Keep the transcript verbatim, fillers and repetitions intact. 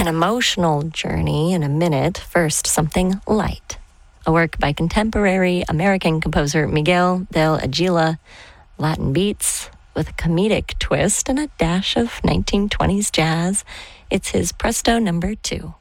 an emotional journey in a minute. First, something light. A work by contemporary American composer Miguel del Aguila. Latin beats with a comedic twist and a dash of nineteen twenties jazz. It's his Presto number two.